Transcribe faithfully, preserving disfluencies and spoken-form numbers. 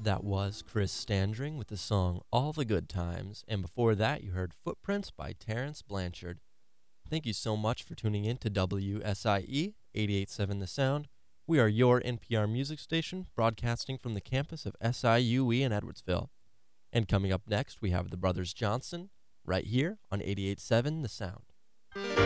That was Chris Standring with the song All the Good Times, and before that you heard Footprints by Terrence Blanchard. Thank you so much for tuning in to W S I E eighty-eight point seven The Sound. We are your N P R music station, broadcasting from the campus of S I U E in Edwardsville. And coming up next, we have the Brothers Johnson, right here on eighty-eight point seven The Sound.